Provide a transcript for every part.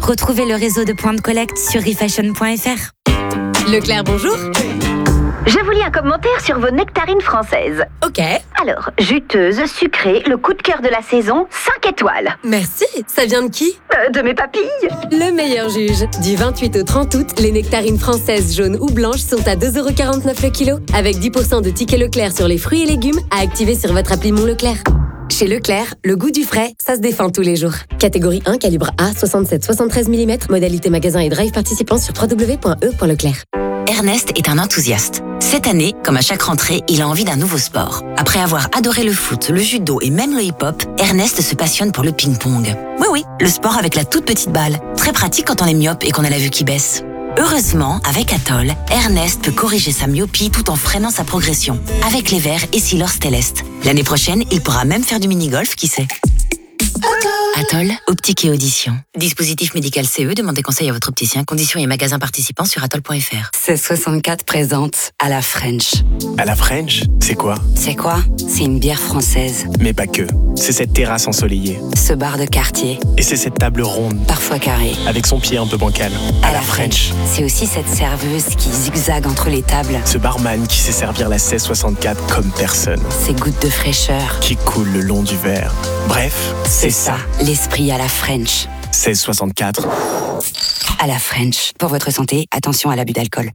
Retrouvez le réseau de points de collecte sur refashion.fr. Leclerc, bonjour. Je vous lis un commentaire sur vos nectarines françaises. Ok. Alors, juteuse, sucrée, le coup de cœur de la saison, 5 étoiles. Merci. Ça vient de qui? De mes papilles. Le meilleur juge. Du 28 au 30 août, les nectarines françaises jaunes ou blanches sont à 2,49€ le kilo. Avec 10% de tickets Leclerc sur les fruits et légumes à activer sur votre appli Mon Leclerc. Chez Leclerc, le goût du frais, ça se défend tous les jours. Catégorie 1, calibre A, 67-73 mm. Modalité magasin et drive participant sur www.e.leclerc. Ernest est un enthousiaste. Cette année, comme à chaque rentrée, il a envie d'un nouveau sport. Après avoir adoré le foot, le judo et même le hip-hop, Ernest se passionne pour le ping-pong. Oui, le sport avec la toute petite balle. Très pratique quand on est myope et qu'on a la vue qui baisse. Heureusement, avec Atoll, Ernest peut corriger sa myopie tout en freinant sa progression. Avec les verres et Silor Stellest. L'année prochaine, il pourra même faire du mini-golf, qui sait. Atoll, optique et audition. Dispositif médical CE, demandez conseil à votre opticien. Conditions et magasins participants sur atoll.fr. 1664 présente à la French. À la French, c'est quoi? C'est quoi? C'est une bière française. Mais pas que. C'est cette terrasse ensoleillée. Ce bar de quartier. Et c'est cette table ronde. Parfois carrée. Avec son pied un peu bancal. À la French. C'est aussi cette serveuse qui zigzague entre les tables. Ce barman qui sait servir la 1664 comme personne. Ces gouttes de fraîcheur. Qui coulent le long du verre. Bref, c'est ça. L'esprit à la French. 1664. À la French. Pour votre santé, attention à l'abus d'alcool.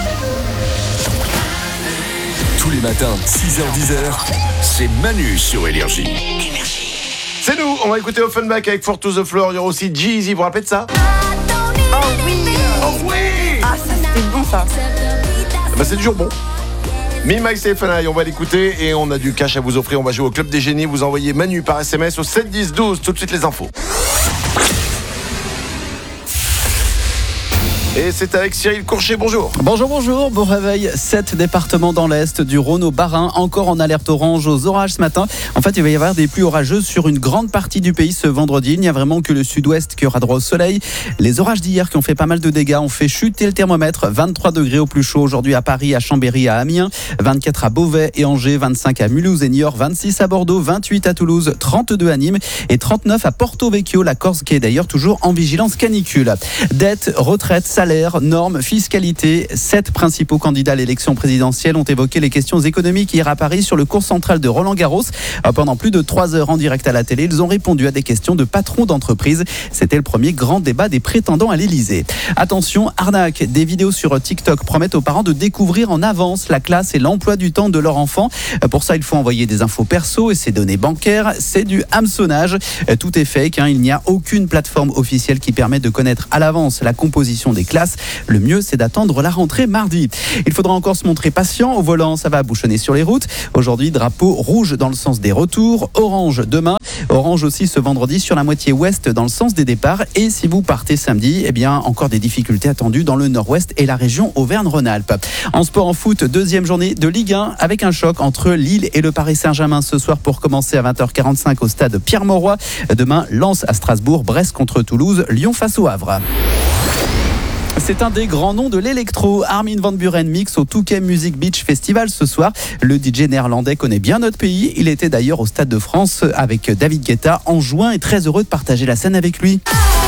Tous les matins, 6h-10h, c'est Manu sur Énergie. C'est nous, on va écouter Offenbach avec Four to the Floor. Il y aura aussi Jeezy, vous vous rappelez de ça? Oh oui. Ah, ça c'était bon ça. Bah, c'est toujours bon. Me, Myself and I, on va l'écouter et on a du cash à vous offrir. On va jouer au Club des Génies. Vous envoyez Manu par SMS au 7 10 12. Tout de suite les infos. Et c'est avec Cyril Courchet, bonjour. Bonjour, bon réveil. 7 départements dans l'Est, du Rhône au Bas-Rhin, encore en alerte orange aux orages ce matin. En fait, il va y avoir des pluies orageuses sur une grande partie du pays ce vendredi. Il n'y a vraiment que le sud-ouest qui aura droit au soleil. Les orages d'hier qui ont fait pas mal de dégâts ont fait chuter le thermomètre. 23 degrés au plus chaud aujourd'hui à Paris, à Chambéry, à Amiens, 24 à Beauvais et Angers, 25 à Mulhouse et Niort, 26 à Bordeaux, 28 à Toulouse, 32 à Nîmes et 39 à Porto Vecchio, la Corse qui est d'ailleurs toujours en vigilance canicule. Dette, retraite, salaire, normes, fiscalité. 7 principaux candidats à l'élection présidentielle ont évoqué les questions économiques hier à Paris sur le cours central de Roland-Garros. Pendant plus de 3 heures en direct à la télé, ils ont répondu à des questions de patrons d'entreprise. C'était le premier grand débat des prétendants à l'Élysée. Attention, arnaque. Des vidéos sur TikTok promettent aux parents de découvrir en avance la classe et l'emploi du temps de leur enfant. Pour ça, il faut envoyer des infos perso et ses données bancaires. C'est du hameçonnage. Tout est fake. Il n'y a aucune plateforme officielle qui permet de connaître à l'avance la composition des classes. Le mieux, c'est d'attendre la rentrée mardi. Il faudra encore se montrer patient. Au volant, ça va bouchonner sur les routes. Aujourd'hui, drapeau rouge dans le sens des retours, orange demain, orange aussi ce vendredi sur la moitié ouest dans le sens des départs. Et si vous partez samedi, encore des difficultés attendues dans le nord-ouest et la région Auvergne-Rhône-Alpes. En sport, en foot, deuxième journée de Ligue 1 avec un choc entre Lille et le Paris Saint-Germain ce soir pour commencer à 20h45 au stade Pierre-Mauroy. Demain, Lens à Strasbourg, Brest contre Toulouse, Lyon face au Havre. C'est un des grands noms de l'électro. Armin van Buuren mix au Touquet Music Beach Festival ce soir. Le DJ néerlandais connaît bien notre pays. Il était d'ailleurs au Stade de France avec David Guetta en juin et très heureux de partager la scène avec lui.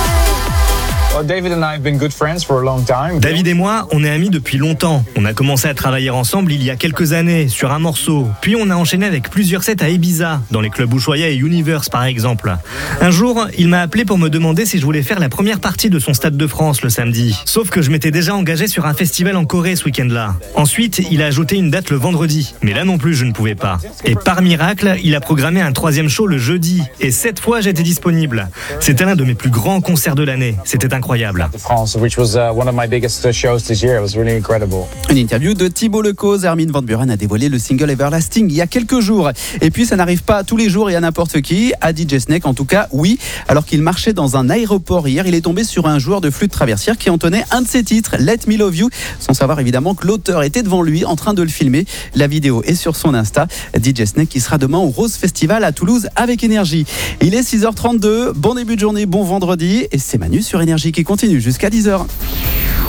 David et moi, on est amis depuis longtemps. On a commencé à travailler ensemble il y a quelques années, sur un morceau. Puis on a enchaîné avec plusieurs sets à Ibiza, dans les clubs Ushuaïa et Universe par exemple. Un jour, il m'a appelé pour me demander si je voulais faire la première partie de son Stade de France le samedi. Sauf que je m'étais déjà engagé sur un festival en Corée ce week-end-là. Ensuite, il a ajouté une date le vendredi. Mais là non plus, je ne pouvais pas. Et par miracle, il a programmé un 3e show le jeudi. Et cette fois, j'étais disponible. C'était l'un de mes plus grands concerts de l'année. C'était incroyable. Une interview de Thibaut Lecause. Armin van Buuren a dévoilé le single Everlasting il y a quelques jours. Et puis ça n'arrive pas tous les jours et à n'importe qui. À DJ Snake en tout cas, oui. Alors qu'il marchait dans un aéroport hier, il est tombé sur un joueur de flûte traversière qui entonnait un de ses titres, Let Me Love You, sans savoir évidemment que l'auteur était devant lui en train de le filmer. La vidéo est sur son Insta. DJ Snake qui sera demain au Rose Festival à Toulouse avec Énergie. Il est 6h32, bon début de journée, bon vendredi et c'est Manu sur Énergie qui continue jusqu'à 10h.